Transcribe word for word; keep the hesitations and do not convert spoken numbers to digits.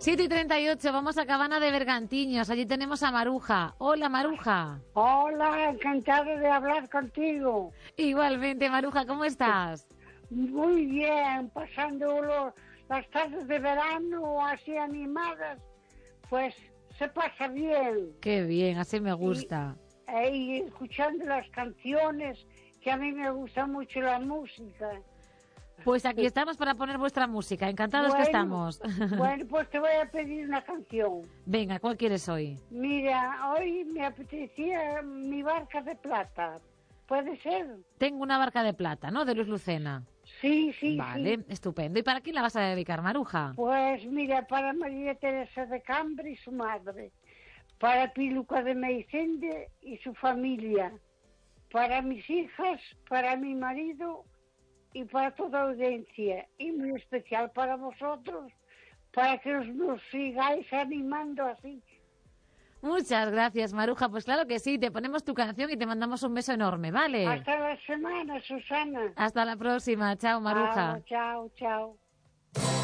siete y treinta y ocho, vamos a Cabana de Bergantiños. Allí tenemos a Maruja. Hola, Maruja. Hola, encantado de hablar contigo. Igualmente, Maruja, ¿cómo estás? Muy bien, pasando los, las tardes de verano así animadas, pues se pasa bien. Qué bien, así me gusta. Y, eh, y escuchando las canciones, que a mí me gusta mucho la música. Pues aquí estamos para poner vuestra música, encantados bueno, que estamos. Bueno, pues te voy a pedir una canción. Venga, ¿cuál quieres hoy? Mira, hoy me apetecía Mi barca de plata. ¿Puede ser? Tengo una barca de plata, ¿no? De Luis Lucena. Sí, sí, Vale, sí. estupendo. ¿Y para quién la vas a dedicar, Maruja? Pues mira, para María Teresa de Cambre y su madre, para Piluca de Meicende y su familia, para mis hijas, para mi marido y para toda la audiencia, y muy especial para vosotros, para que os, nos sigáis animando así. Muchas gracias, Maruja. Pues claro que sí, te ponemos tu canción y te mandamos un beso enorme, ¿vale? Hasta la semana, Susana. Hasta la próxima. Chao, Maruja. Chao, chao, chao.